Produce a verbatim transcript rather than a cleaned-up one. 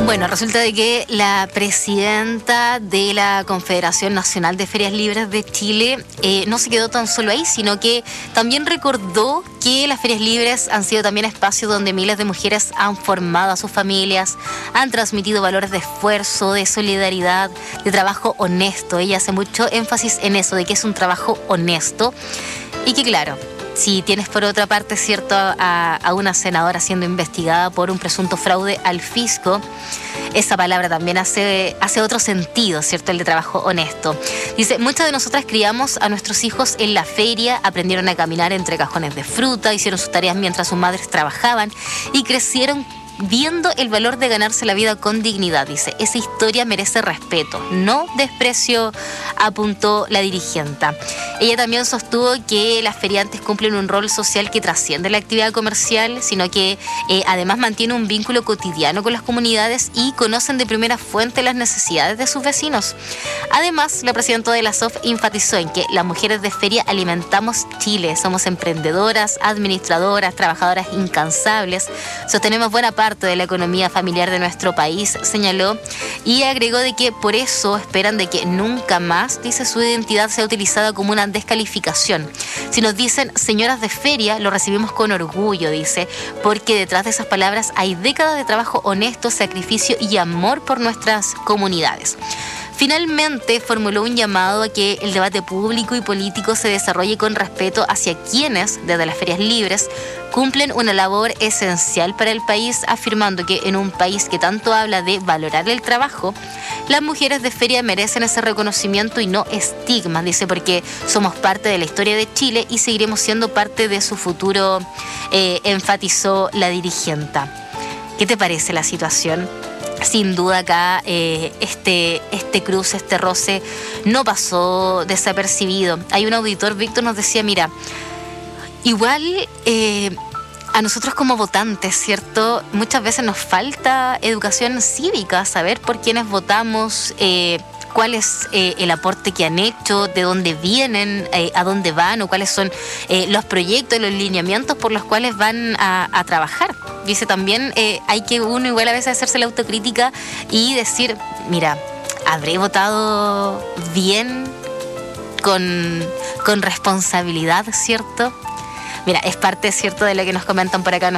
Bueno, resulta de que la presidenta de la Confederación Nacional de Ferias Libres de Chile eh, no se quedó tan solo ahí, sino que también recordó que las ferias libres han sido también espacios donde miles de mujeres han formado a sus familias, han transmitido valores de esfuerzo, de solidaridad, de trabajo honesto. Ella hace mucho énfasis en eso, de que es un trabajo honesto y que, claro, si tienes por otra parte, cierto, a, a una senadora siendo investigada por un presunto fraude al fisco, esa palabra también hace, hace otro sentido, ¿cierto? El de trabajo honesto. Dice, muchas de nosotras criamos a nuestros hijos en la feria, aprendieron a caminar entre cajones de fruta, hicieron sus tareas mientras sus madres trabajaban y crecieron viendo el valor de ganarse la vida con dignidad. Dice, esa historia merece respeto, no desprecio, apuntó la dirigenta. Ella también sostuvo que las feriantes cumplen un rol social que trasciende la actividad comercial, sino que eh, además mantiene un vínculo cotidiano con las comunidades y conocen de primera fuente las necesidades de sus vecinos. Además, la presidenta de la S O F enfatizó en que las mujeres de feria alimentamos Chile, somos emprendedoras, administradoras, trabajadoras incansables, sostenemos buena parte de la economía familiar de nuestro país, señaló, y agregó de que por eso esperan de que nunca más, dice, su identidad sea utilizada como una descalificación. Si nos dicen señoras de feria, lo recibimos con orgullo, dice, porque detrás de esas palabras hay décadas de trabajo honesto, sacrificio y amor por nuestras comunidades. Finalmente, formuló un llamado a que el debate público y político se desarrolle con respeto hacia quienes, desde las ferias libres, cumplen una labor esencial para el país, afirmando que en un país que tanto habla de valorar el trabajo, las mujeres de feria merecen ese reconocimiento y no estigmas, dice, porque somos parte de la historia de Chile y seguiremos siendo parte de su futuro, eh, enfatizó la dirigenta. ¿Qué te parece la situación? Sin duda acá eh, este, este cruce, este roce no pasó desapercibido. Hay un auditor, Víctor, nos decía, mira, igual eh, a nosotros como votantes, ¿cierto? Muchas veces nos falta educación cívica, saber por quiénes votamos, eh, cuál es eh, el aporte que han hecho, de dónde vienen, eh, a dónde van o cuáles son eh, los proyectos, los lineamientos por los cuales van a, a trabajar. Dice también, eh, hay que uno igual a veces hacerse la autocrítica y decir, mira, ¿habré votado bien, con, con responsabilidad, cierto? Mira, es parte, cierto, de lo que nos comentan por acá